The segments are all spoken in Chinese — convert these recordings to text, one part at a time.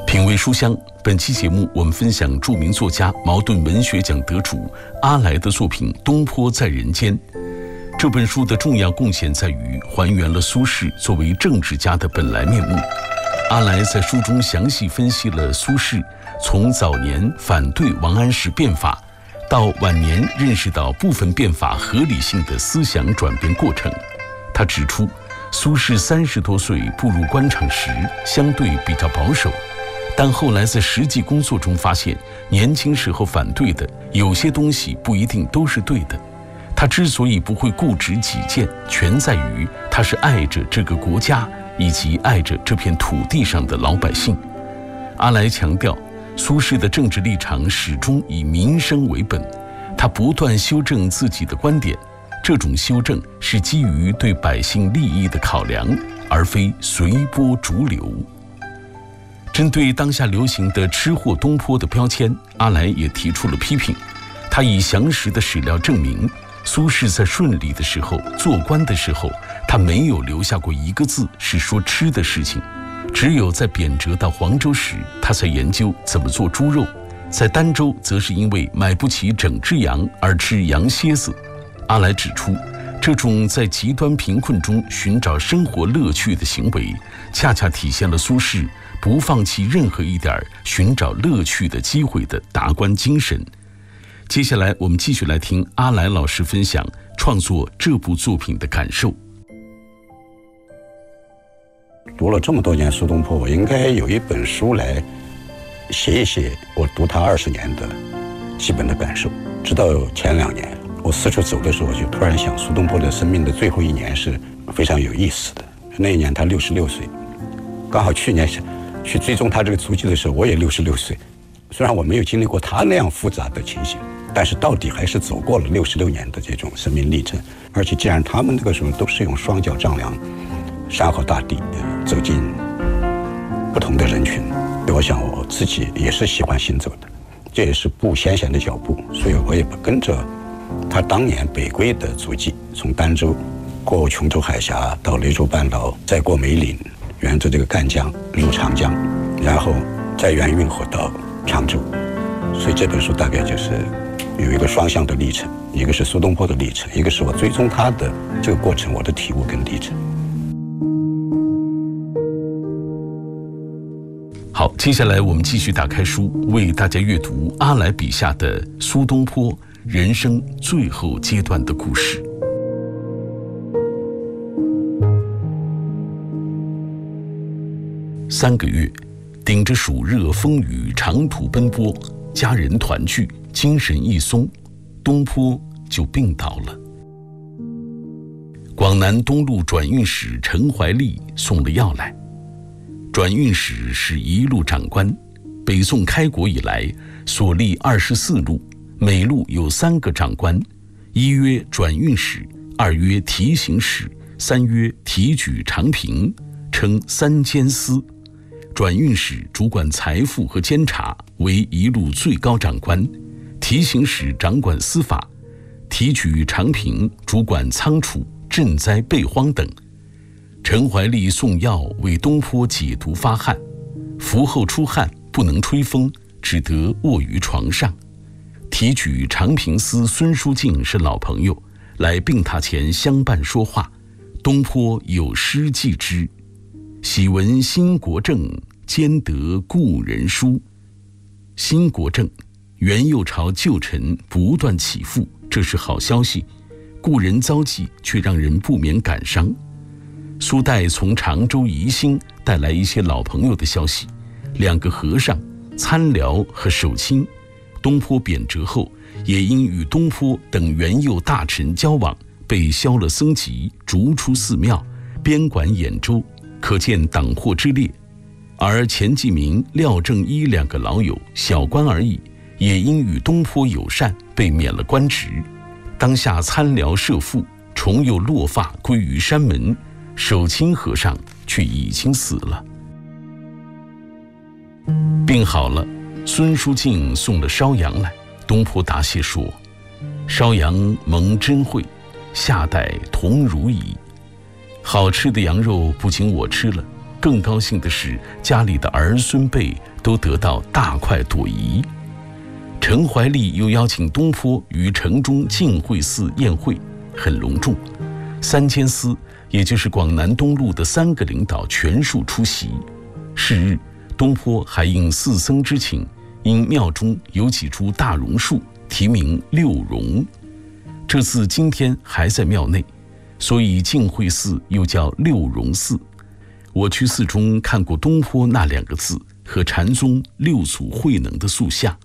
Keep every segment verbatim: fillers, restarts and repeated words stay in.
品味书香，本期节目我们分享著名作家、茅盾文学奖得主阿来的作品《东坡在人间》。这本书的重要贡献在于还原了苏轼作为政治家的本来面目。阿来在书中详细分析了苏轼从早年反对王安石变法，到晚年认识到部分变法合理性的思想转变过程。他指出，苏轼三十多岁步入官场时相对比较保守，但后来在实际工作中发现，年轻时候反对的有些东西不一定都是对的。他之所以不会固执己见，全在于他是爱着这个国家，以及爱着这片土地上的老百姓。阿来强调，苏轼的政治立场始终以民生为本，他不断修正自己的观点，这种修正是基于对百姓利益的考量，而非随波逐流。针对当下流行的吃货东坡的标签，阿来也提出了批评。他以详实的史料证明，苏轼在顺利的时候，做官的时候，他没有留下过一个字是说吃的事情，只有在贬谪到黄州时，他才研究怎么做猪肉，在儋州则是因为买不起整只羊而吃羊蝎子。阿来指出，这种在极端贫困中寻找生活乐趣的行为，恰恰体现了苏轼不放弃任何一点寻找乐趣的机会的达观精神。接下来我们继续来听阿来老师分享创作这部作品的感受。 读了这么多年苏东坡，我应该有一本书来写一写我读他二十年的基本的感受。直到前两年我四处走的时候，我就突然想，苏东坡的生命的最后一年是非常有意思的。那一年他六十六岁，刚好去年去追踪他这个足迹的时候，我也六十六岁。虽然我没有经历过他那样复杂的情形，但是到底还是走过了六十六年的这种生命历程。而且既然他们那个时候都是用双脚丈量山河大地，走进不同的人群，我想我自己也是喜欢行走的，这也是步先贤的脚步，所以我也跟着他当年北归的足迹，从儋州过琼州海峡到雷州半岛，再过梅岭，沿着这个赣江入长江，然后再沿运河到常州。所以这本书大概就是有一个双向的历程，一个是苏东坡的历程，一个是我追踪他的这个过程，我的体悟跟历程。 好，接下来我们继续打开书，为大家阅读阿来笔下的苏东坡人生最后阶段的故事。三个月，顶着暑热风雨长途奔波，家人团聚，精神一松，东坡就病倒了。广南东路转运使陈怀利送了药来。转运使是一路长官，北宋开国以来所立二十四路，每路有三个长官，一曰转运使，二曰提刑使，三曰提举长平，称三监司。转运使主管财富和监察，为一路最高长官；提刑使掌管司法，提举长平主管仓储、赈灾备荒等。陈怀利送药为东坡解毒发汗，服后出汗不能吹风，只得卧于床上。提举长平司孙书敬是老朋友，来病榻前相伴说话。东坡有诗记之：喜闻新国政，兼得故人书。新国政，元佑朝旧臣不断起复，这是好消息；故人遭际，却让人不免感伤。苏代从常州宜兴带来一些老朋友的消息，两个和尚参辽和守清，东坡贬谪后，也因与东坡等元佑大臣交往，被削了僧籍，逐出寺庙，边管兖州，可见党祸之烈。而钱继明、廖正一两个老友，小官而已，也因与东坡友善，被免了官职。当下参辽社父重又落发归于山门，守清和尚却已经死了。病好了，孙书敬送了烧羊来，东坡答谢说：“烧羊蒙珍惠，下代同如矣。”好吃的羊肉不仅我吃了，更高兴的是家里的儿孙辈都得到大快朵颐。陈怀利又邀请东坡于城中净慧寺宴会，很隆重，三千司，也就是广南东路的三个领导全数出席。是日，东坡还应四僧之请，因庙中有几株大榕树，题名六榕。这次今天还在庙内，所以净慧寺又叫六榕寺。我去寺中看过东坡那两个字和禅宗六祖慧能的塑像。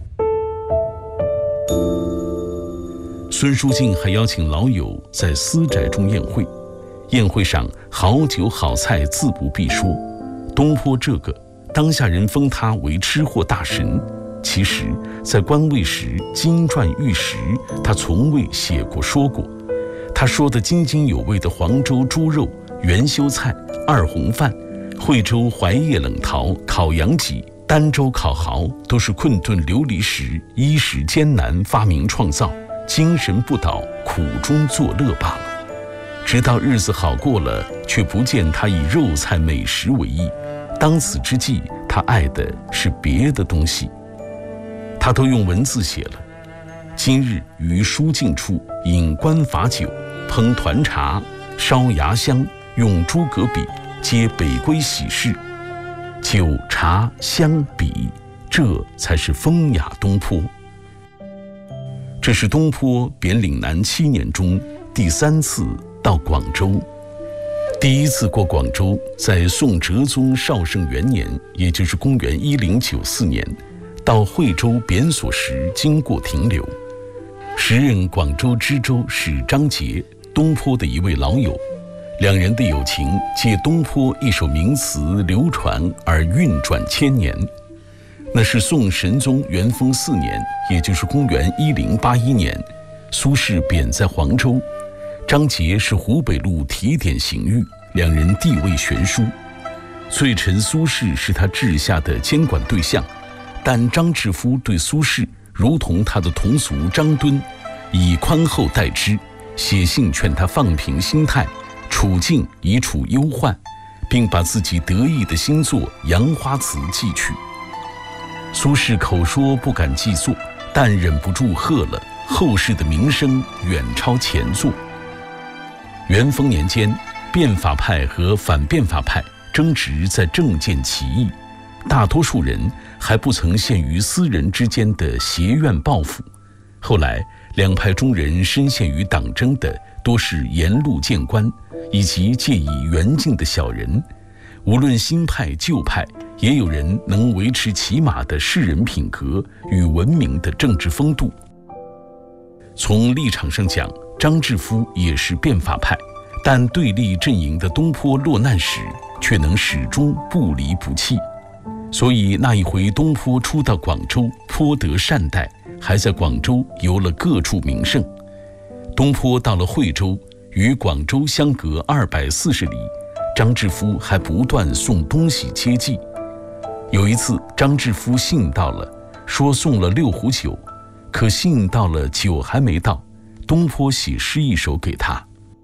孙书静还邀请老友在私宅中宴会，宴会上好酒好菜自不必说。东坡这个当下人封他为吃货大神，其实在官位时金传玉石，他从未写过说过。他说的津津有味的黄州猪肉、元修菜、二红饭、惠州槐叶冷桃、烤羊脊、儋州烤蚝，都是困顿流离时衣食艰难发明创造，精神不倒，苦中作乐罢了。直到日子好过了，却不见他以肉菜美食为意。当此之际，他爱的是别的东西，他都用文字写了。今日于书境处饮官法酒，烹团茶，烧牙香，用诸葛笔，皆北归喜事。酒茶香笔，这才是风雅东坡。这是东坡贬岭南七年中第三次到广州。第一次过广州，在宋哲宗绍圣元年，也就是公元一零九四年，到惠州贬所时经过停留。时任广州知州是张杰，东坡的一位老友，两人的友情借东坡一首名词流传而运转千年。那是宋神宗元丰四年，也就是公元一零八一年，苏轼贬在黄州，张杰是湖北路提点刑狱，两人地位悬殊。罪臣苏轼是他治下的监管对象，但张志夫对苏轼如同他的同族张敦，以宽厚待之，写信劝他放平心态，处境以处忧患，并把自己得意的新作《杨花词》寄去。苏轼口说不敢记作，但忍不住喝了，后世的名声远超前作。元丰年间，变法派和反变法派争执在政见歧义，大多数人还不曾陷于私人之间的邪怨报复。后来两派中人深陷于党争的多是沿路谏官以及借以圆境的小人，无论新派旧派，也有人能维持起码的世人品格与文明的政治风度。从立场上讲，张志夫也是变法派，但对立阵营的东坡落难时，却能始终不离不弃。所以那一回东坡初到广州，颇得善待，还在广州游了各处名胜。东坡到了惠州，与广州相隔二百四十里，张志夫还不断送东西接济。有一次，张志夫信到了，说送了六壶酒，可信到了，酒还没到，东坡写诗一首给他。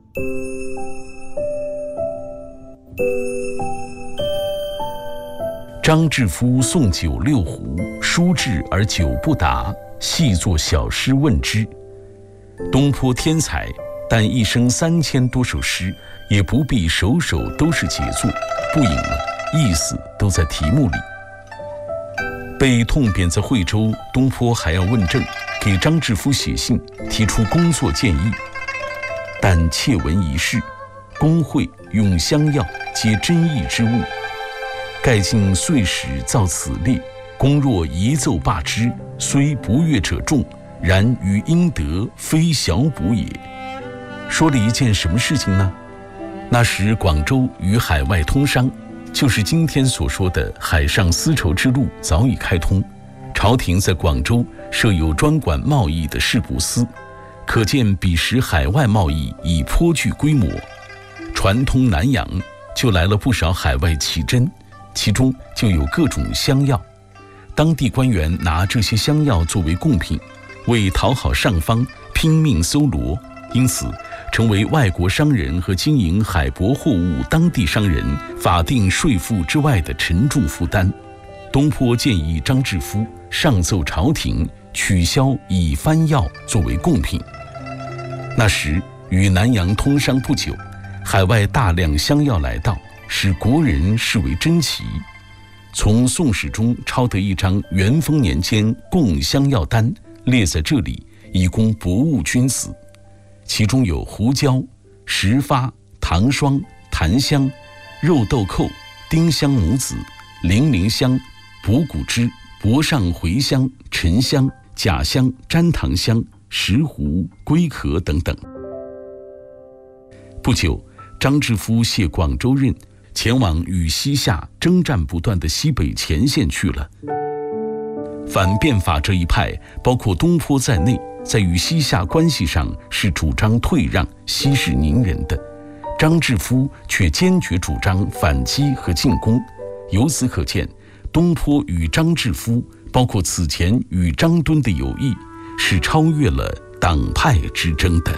张志夫送酒六壶，书至而酒不达，细作小诗问之。东坡天才，但一生三千多首诗，也不必首首都是杰作，不引了，意思都在题目里。被痛贬在惠州，东坡还要问政，给张志夫写信，提出工作建议。但切闻一事，工会用香药，皆珍异之物。盖尽岁时造此列，公若一奏罢之，虽不悦者众，然于应得，非小补也。说了一件什么事情呢？那时广州与海外通商，就是今天所说的海上丝绸之路早已开通，朝廷在广州设有专管贸易的市舶司，可见彼时海外贸易已颇具规模。船通南洋，就来了不少海外奇珍，其中就有各种香药。当地官员拿这些香药作为贡品，为讨好上方拼命搜罗，因此成为外国商人和经营海舶货物当地商人法定税赋之外的沉重负担。 东坡建议张志夫上奏朝廷，取消以番药作为贡品。那时与南洋通商不久，海外大量香药来到，使国人视为珍奇。从《宋史》中抄得一张元丰年间贡香药单，列在这里，以供博物君子。其中有胡椒、石发、糖霜、檀香、肉豆蔻、丁香母子、零陵香、补骨脂、柏上茴香、沉香、甲香、粘糖香、石斛、龟壳等等。不久，张志夫卸广州任，前往与西夏征战不断的西北前线去了。反变法这一派，包括东坡在内，在与西夏关系上是主张退让、息事宁人的。张志夫却坚决主张反击和进攻。由此可见，东坡与张志夫，包括此前与张敦的友谊，是超越了党派之争的。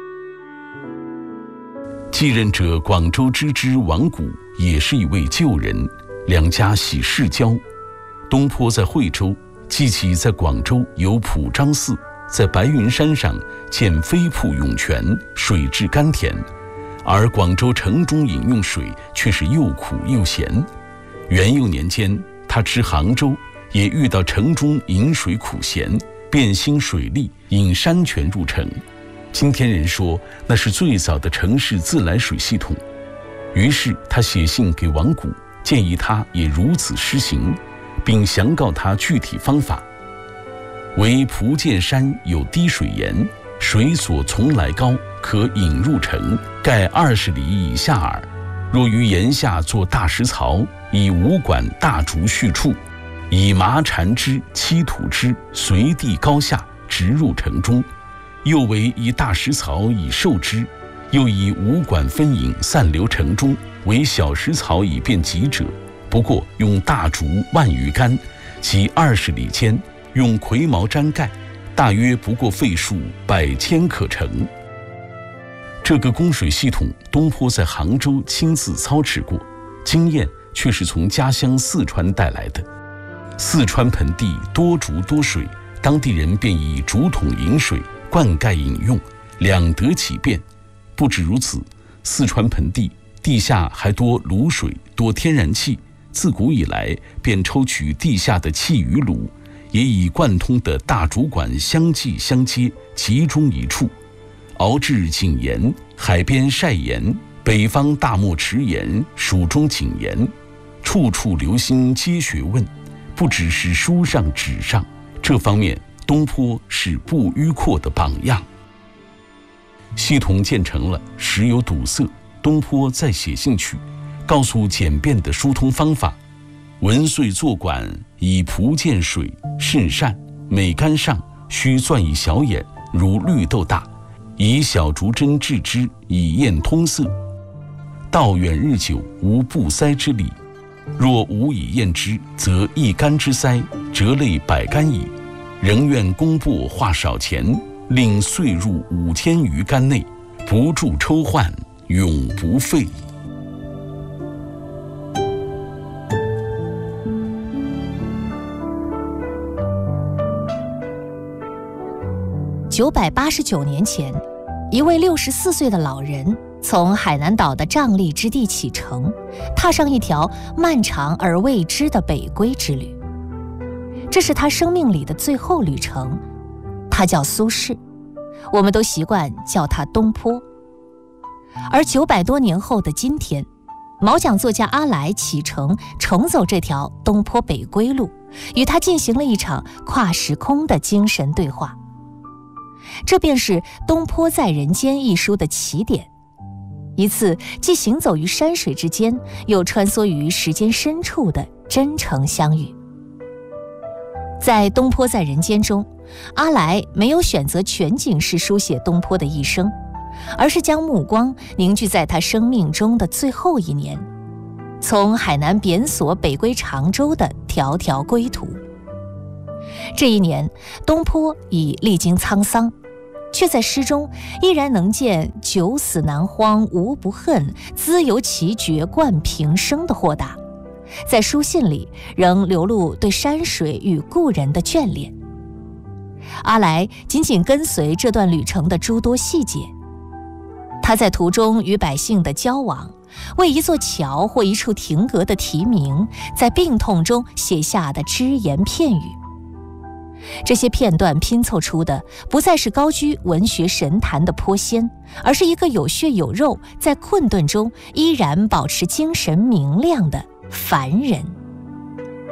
继任者广州知知王谷也是一位旧人，两家喜世交。东坡在惠州记起在广州有普章寺，在白云山上见飞瀑涌泉，水质甘甜，而广州城中饮用水却是又苦又咸。元佑年间，他至杭州，也遇到城中饮水苦咸，便兴水利，引山泉入城。今天人说那是最早的城市自来水系统。于是他写信给王谷，建议他也如此施行，并详告他具体方法。唯蒲涧山有滴水岩，水所从来高，可引入城，盖二十里以下耳。若于岩下作大石槽，以五管大竹续处，以麻缠之，漆土之，随地高下，直入城中。又为以大石槽以受之，又以五管分引散流城中，为小石槽以便急者。不过用大竹万余竿，即二十里间，用葵毛毡盖，大约不过费数百千可成。这个供水系统，东坡在杭州亲自操持过，经验却是从家乡四川带来的。四川盆地多竹多水，当地人便以竹筒饮水，灌溉饮用，两得其便。不止如此，四川盆地地下还多卤水，多天然气，自古以来便抽取地下的气与卤，也以贯通的大竹管相继相接，集中一处，熬制井盐，海边晒盐，北方大漠池盐，蜀中井盐，处处留心皆学问，不只是书上纸上。这方面东坡是不迂阔的榜样。系统建成了，时有堵塞，东坡再写信去，告诉简便的疏通方法。文遂作管以蒲涧水甚善，每竿上须钻一小眼，如绿豆大，以小竹针制之，以验通色。道远日久，无不塞之理。若无以验之，则一竿之塞，折类百竿矣。仍愿公布话少钱，令岁入五千余竿内，不住抽换，永不废。 九百八十九年前，一位六十四岁的老人从海南岛的瘴疠之地启程，踏上一条漫长而未知的北归之旅。这是他生命里的最后旅程。他叫苏轼，我们都习惯叫他东坡。而九百多年后的今天，毛讲作家阿来启程重走这条东坡北归路，与他进行了一场跨时空的精神对话。这便是《东坡在人间》一书的起点，一次既行走于山水之间，又穿梭于时间深处的真诚相遇。在《东坡在人间》中，阿来没有选择全景式书写东坡的一生，而是将目光凝聚在他生命中的最后一年，从海南贬所北归常州的条条归途。这一年，东坡已历经沧桑，却在诗中依然能见九死难荒无不恨，兹由其绝冠平生的豁达， 在书信里仍流露对山水与故人的眷恋。阿来紧紧跟随这段旅程的诸多细节，他在途中与百姓的交往，为一座桥或一处亭阁的题名，在病痛中写下的只言片语。这些片段拼凑出的不再是高居文学神坛的颇仙，而是一个有血有肉，在困顿中依然保持精神明亮的凡人。